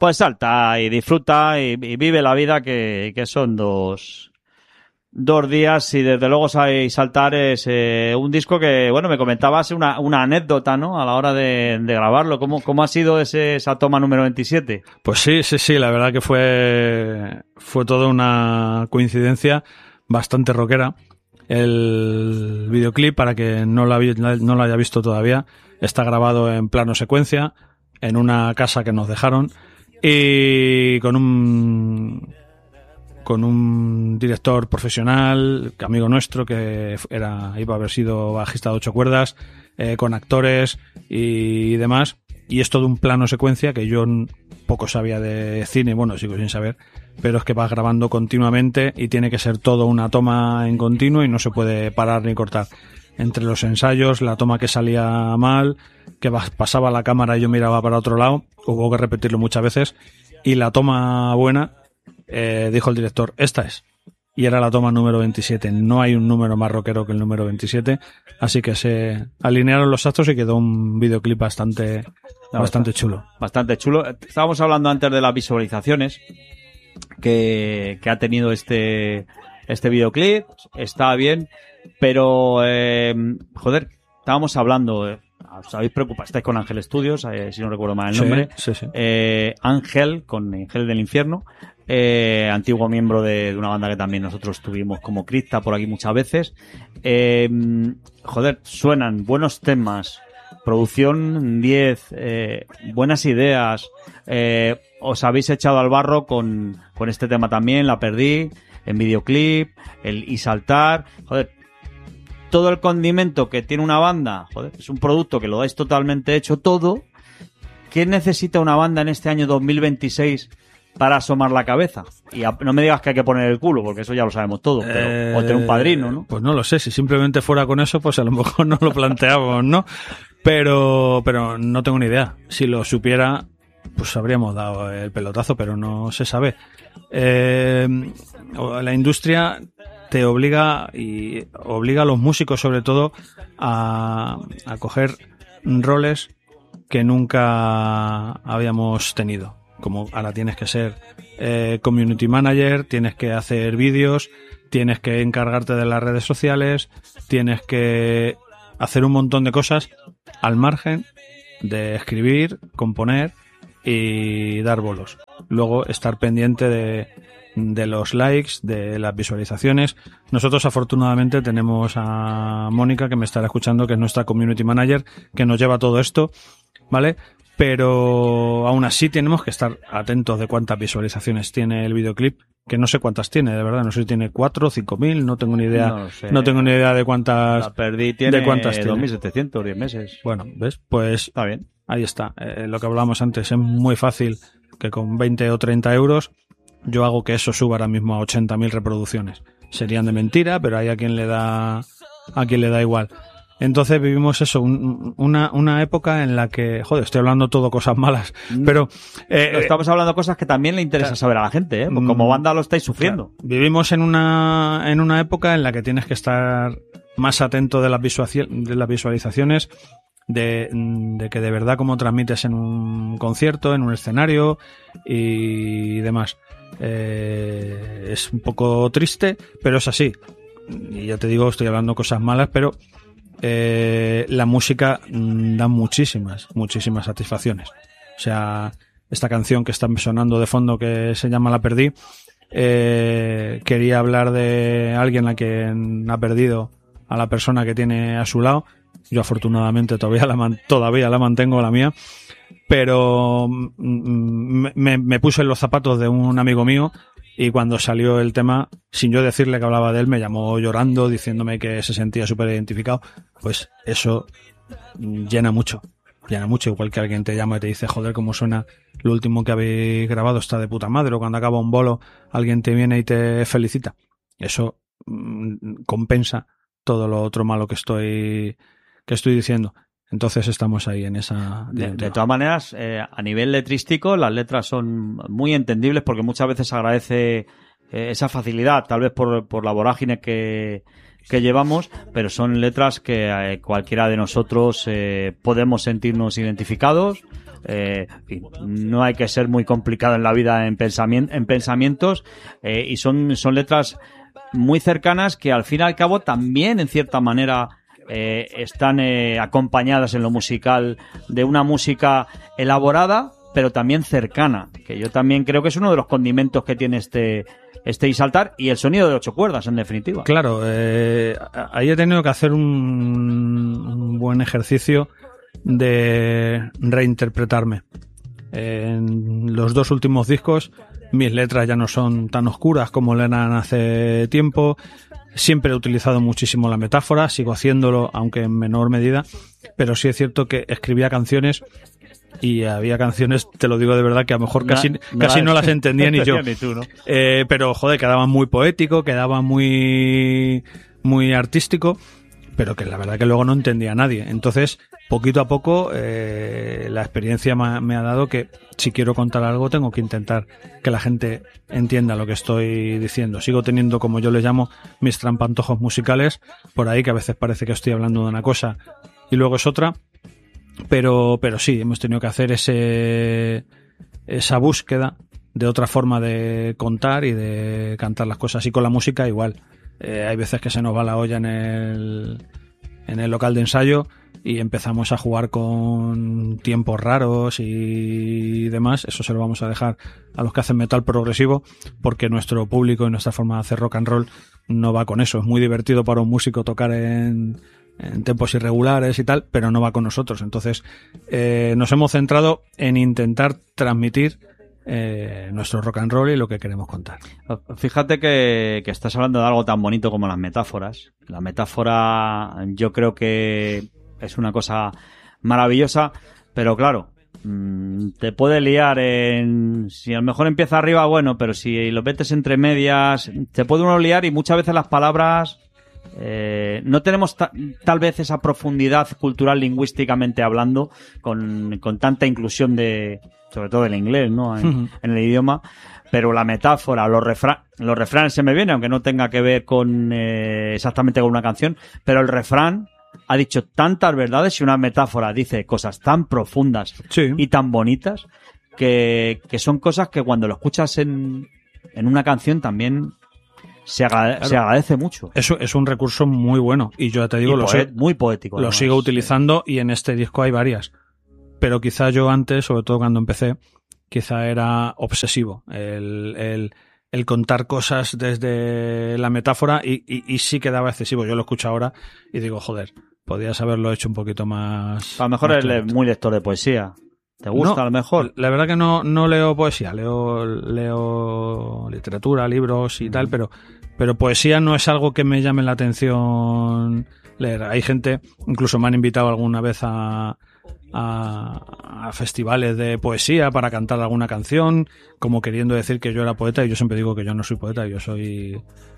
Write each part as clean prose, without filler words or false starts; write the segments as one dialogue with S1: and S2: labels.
S1: Pues salta y disfruta y vive la vida que son dos días y desde luego saltar es un disco que, bueno, me comentabas una anécdota, ¿no? A la hora de grabarlo. ¿Cómo ha sido esa toma número 27?
S2: Pues sí, la verdad que fue toda una coincidencia bastante rockera. El videoclip, para que no lo haya visto todavía, está grabado en plano secuencia en una casa que nos dejaron y con un director profesional, amigo nuestro, que iba a haber sido bajista de 8 cuerdas, con actores y demás. Y es todo un plano secuencia que yo poco sabía de cine, bueno, sigo sin saber, pero es que vas grabando continuamente y tiene que ser todo una toma en continuo y no se puede parar ni cortar. Entre los ensayos, la toma que salía mal, que pasaba la cámara y yo miraba para otro lado, hubo que repetirlo muchas veces, y la toma buena, dijo el director, esta es. Y era la toma número 27. No hay un número más rockero que el número 27. Así que se alinearon los astros y quedó un videoclip bastante chulo.
S1: Bastante chulo. Estábamos hablando antes de las visualizaciones que ha tenido este videoclip. Está bien, pero joder, estábamos hablando... os habéis preocupado, estáis con Ángel Studios, si no recuerdo mal el nombre.
S2: Sí.
S1: Ángel, con Ángel del Infierno, antiguo miembro de una banda que también nosotros tuvimos como Cripta por aquí muchas veces. Joder, suenan buenos temas, producción 10, buenas ideas. Os habéis echado al barro con este tema también, La Perdí, en videoclip, y saltar. Joder, todo el condimento que tiene una banda, joder, es un producto que lo dais totalmente hecho todo. ¿Qué necesita una banda en este año 2026 para asomar la cabeza? Y no me digas que hay que poner el culo, porque eso ya lo sabemos todos, pero o tener un padrino, ¿no?
S2: Pues no lo sé, si simplemente fuera con eso, pues a lo mejor no lo planteamos, ¿no? Pero no tengo ni idea. Si lo supiera, pues habríamos dado el pelotazo, pero no se sabe. La industria te obliga a los músicos sobre todo a coger roles que nunca habíamos tenido, como ahora tienes que ser community manager, tienes que hacer vídeos, tienes que encargarte de las redes sociales, tienes que hacer un montón de cosas al margen de escribir, componer y dar bolos. Luego estar pendiente de los likes, de las visualizaciones. Nosotros afortunadamente tenemos a Mónica, que me estará escuchando, que es nuestra community manager, que nos lleva todo esto, ¿vale? Pero aún así tenemos que estar atentos de cuántas visualizaciones tiene el videoclip, que no sé cuántas tiene, de verdad, no sé si tiene 4 o 5.000, no tengo ni idea. No tengo ni idea de cuántas.
S1: La Perdí tiene
S2: de cuántas
S1: 2.700, 10 meses.
S2: Bueno, ¿ves? Pues
S1: está bien.
S2: Ahí está. Lo que hablábamos antes, es muy fácil que con 20 o 30 euros yo hago que eso suba ahora mismo a 80.000 reproducciones. Serían de mentira, pero hay a quien le da igual. Entonces vivimos eso, una época en la que, joder, estoy hablando todo cosas malas, pero...
S1: estamos hablando de cosas que también le interesa saber a la gente, ¿eh? Como banda lo estáis sufriendo.
S2: Claro. Vivimos en una época en la que tienes que estar más atento de las visualizaciones, de que de verdad cómo transmites en un concierto, en un escenario y demás. Es un poco triste, pero es así. Y ya te digo, estoy hablando cosas malas, pero la música da muchísimas satisfacciones. O sea, esta canción que está sonando de fondo, que se llama La Perdí, quería hablar de alguien a quien ha perdido a la persona que tiene a su lado. Yo afortunadamente todavía la mantengo, la mía, pero me puse en los zapatos de un amigo mío y cuando salió el tema, sin yo decirle que hablaba de él, me llamó llorando, diciéndome que se sentía súper identificado. Pues eso llena mucho, igual que alguien te llama y te dice, joder, cómo suena lo último que habéis grabado, está de puta madre, o cuando acaba un bolo alguien te viene y te felicita. Eso compensa todo lo otro malo que estoy diciendo. Entonces estamos ahí en esa...
S1: De todas maneras, a nivel letrístico, las letras son muy entendibles porque muchas veces se agradece esa facilidad, tal vez por la vorágine que llevamos, pero son letras que cualquiera de nosotros podemos sentirnos identificados no hay que ser muy complicado en la vida en pensamientos, y son letras muy cercanas que al fin y al cabo también en cierta manera están acompañadas en lo musical de una música elaborada pero también cercana, que yo también creo que es uno de los condimentos que tiene este Isaltar, y el sonido de 8 cuerdas, en definitiva.
S2: Claro, ahí he tenido que hacer un buen ejercicio de reinterpretarme. En los 2 últimos discos mis letras ya no son tan oscuras como lo eran hace tiempo. Siempre he utilizado muchísimo la metáfora, sigo haciéndolo, aunque en menor medida, pero sí es cierto que escribía canciones y había canciones, te lo digo de verdad, que a lo mejor casi no las entendía ni yo.
S1: Ni tú, ¿no?
S2: Pero, joder, quedaba muy poético, quedaba muy artístico, pero que la verdad que luego no entendía a nadie. Entonces, poquito a poco, la experiencia me ha dado que si quiero contar algo tengo que intentar que la gente entienda lo que estoy diciendo. Sigo teniendo, como yo les llamo, mis trampantojos musicales por ahí, que a veces parece que estoy hablando de una cosa y luego es otra. Pero sí, hemos tenido que hacer esa búsqueda de otra forma de contar y de cantar las cosas. Y con la música igual. Hay veces que se nos va la olla en el local de ensayo y empezamos a jugar con tiempos raros y demás. Eso se lo vamos a dejar a los que hacen metal progresivo, porque nuestro público y nuestra forma de hacer rock and roll no va con eso. Es muy divertido para un músico tocar en tempos irregulares y tal, pero no va con nosotros. Entonces nos hemos centrado en intentar transmitir nuestro rock and roll y lo que queremos contar.
S1: Fíjate que estás hablando de algo tan bonito como las metáforas. La metáfora yo creo que es una cosa maravillosa, pero claro, te puede liar si a lo mejor empieza arriba, bueno, pero si lo metes entre medias, te puede uno liar, y muchas veces las palabras no tenemos tal vez esa profundidad cultural lingüísticamente hablando, con tanta inclusión sobre todo del inglés, ¿no? En el idioma. Pero la metáfora, los refranes se me vienen, aunque no tenga que ver con exactamente con una canción, pero el refrán ha dicho tantas verdades, y una metáfora dice cosas tan profundas, sí, y tan bonitas, que son cosas que cuando lo escuchas en una canción también se agradece mucho.
S2: Eso es un recurso muy bueno, y yo ya te digo,
S1: muy poético.
S2: Lo sigo utilizando, y en este disco hay varias. Pero quizá yo antes, sobre todo cuando empecé, quizá era obsesivo el contar cosas desde la metáfora, y sí quedaba excesivo. Yo lo escucho ahora y digo, joder, podías haberlo hecho un poquito más.
S1: A lo mejor eres muy lector de poesía. ¿Te gusta? No, a lo mejor.
S2: La verdad que no leo poesía, leo literatura, libros y tal, pero poesía no es algo que me llame la atención leer. Hay gente, incluso me han invitado alguna vez a festivales de poesía para cantar alguna canción, como queriendo decir que yo era poeta, y yo siempre digo que yo no soy poeta, yo soy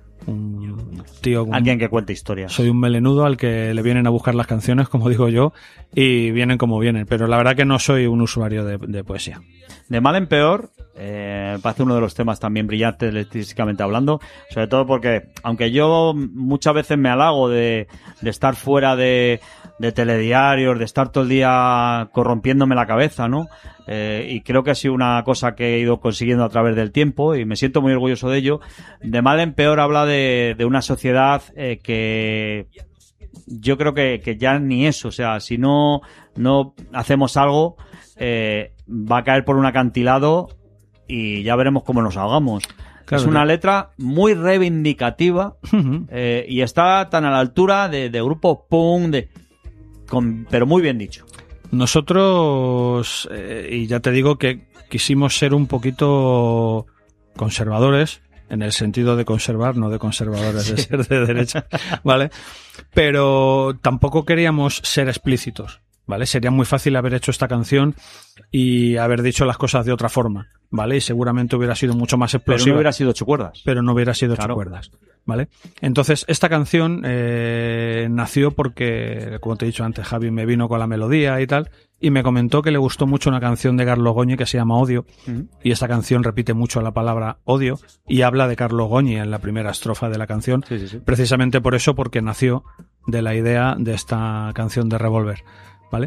S2: un tío,
S1: alguien que cuenta historias.
S2: Soy un melenudo al que le vienen a buscar las canciones, como digo yo, y vienen como vienen, pero la verdad que no soy un usuario de poesía.
S1: De mal en peor, parece uno de los temas también brillantes estilísticamente hablando, sobre todo porque, aunque yo muchas veces me halago de estar fuera de telediarios, de estar todo el día corrompiéndome la cabeza, ¿no? Y creo que ha sido una cosa que he ido consiguiendo a través del tiempo, y me siento muy orgulloso de ello. De mal en peor habla de una sociedad que yo creo que ya ni eso, o sea, si no hacemos algo, va a caer por un acantilado y ya veremos cómo nos ahogamos. Claro, es una letra muy reivindicativa, y está tan a la altura de grupos punk, pero muy bien dicho.
S2: Nosotros, y ya te digo que quisimos ser un poquito conservadores, en el sentido de conservar, no de conservadores, de ser de derecha, ¿vale? Pero tampoco queríamos ser explícitos, ¿vale? Sería muy fácil haber hecho esta canción y haber dicho las cosas de otra forma, ¿vale? Y seguramente hubiera sido mucho más explosiva.
S1: Pero no hubiera sido 8 cuerdas.
S2: Pero no hubiera sido 8 cuerdas, ¿vale? Entonces, esta canción nació porque, como te he dicho antes, Javi me vino con la melodía y tal, y me comentó que le gustó mucho una canción de Carlos Goñi que se llama Odio, y esta canción repite mucho la palabra odio, y habla de Carlos Goñi en la primera estrofa de la canción, sí. Precisamente por eso, porque nació de la idea de esta canción de Revolver, ¿vale?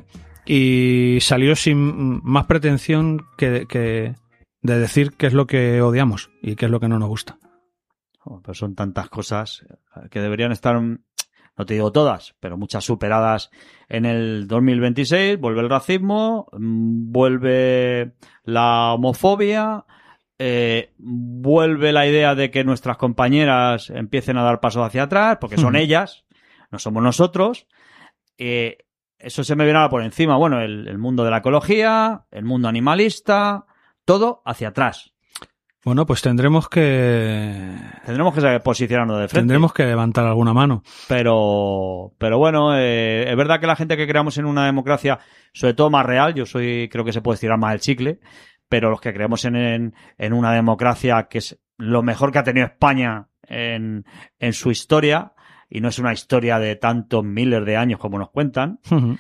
S2: y salió sin más pretensión que de decir qué es lo que odiamos y qué es lo que no nos gusta.
S1: Pero son tantas cosas que deberían estar, no te digo todas, pero muchas superadas en el 2026. Vuelve el racismo, vuelve la homofobia, vuelve la idea de que nuestras compañeras empiecen a dar pasos hacia atrás, porque son ellas, no somos nosotros. Eso se me viene ahora por encima. Bueno, el mundo de la ecología, el mundo animalista, todo hacia atrás.
S2: Bueno, pues tendremos que
S1: saber posicionarnos de frente.
S2: Tendremos que levantar alguna mano.
S1: Pero bueno, es verdad que la gente que creamos en una democracia, sobre todo más real, creo que se puede estirar más el chicle, pero los que creemos en una democracia que es lo mejor que ha tenido España en su historia, y no es una historia de tantos miles de años como nos cuentan,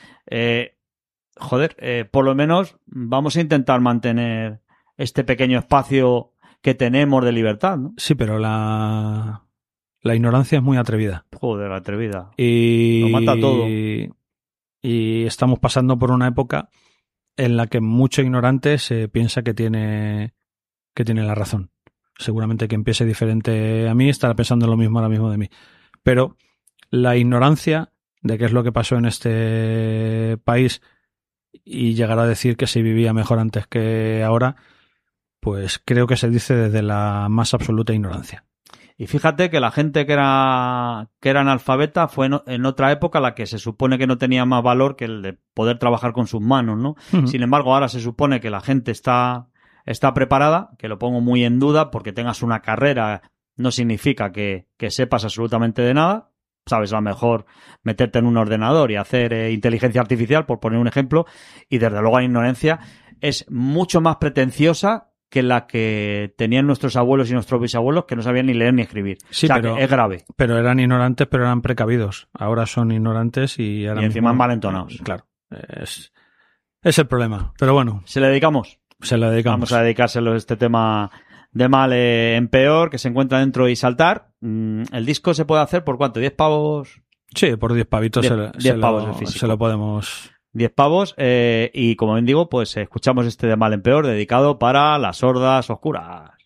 S1: por lo menos vamos a intentar mantener este pequeño espacio que tenemos de libertad, ¿no?
S2: Sí, pero la ignorancia es muy atrevida.
S1: Joder, atrevida.
S2: Y
S1: lo mata todo.
S2: Y estamos pasando por una época en la que mucho ignorante se piensa que tiene la razón. Seguramente quien piense diferente a mí estará pensando lo mismo ahora mismo de mí. Pero la ignorancia de qué es lo que pasó en este país y llegar a decir que se vivía mejor antes que ahora, pues creo que se dice desde la más absoluta ignorancia.
S1: Y fíjate que la gente que era analfabeta fue en otra época la que se supone que no tenía más valor que el de poder trabajar con sus manos, ¿no? Uh-huh. Sin embargo, ahora se supone que la gente está preparada, que lo pongo muy en duda, porque tengas una carrera no significa que sepas absolutamente de nada. Sabes, a lo mejor meterte en un ordenador y hacer inteligencia artificial, por poner un ejemplo, y desde luego la ignorancia es mucho más pretenciosa que la que tenían nuestros abuelos y nuestros bisabuelos, que no sabían ni leer ni escribir.
S2: Sí,
S1: o sea,
S2: pero
S1: que es grave.
S2: Pero eran ignorantes, pero eran precavidos. Ahora son ignorantes y ahora
S1: encima
S2: mismo,
S1: malentonados.
S2: Claro. Es el problema. Pero bueno.
S1: ¿Se le dedicamos?
S2: Se le dedicamos.
S1: Vamos a dedicárselo a este tema de mal en peor, que se encuentra dentro y saltar. ¿El disco se puede hacer por cuánto? ¿10 pavos?
S2: Sí, por 10 pavitos
S1: 10 pavos el físico.
S2: Se lo podemos...
S1: 10 pavos, y como bien digo, pues escuchamos este de mal en peor, dedicado para las sordas oscuras.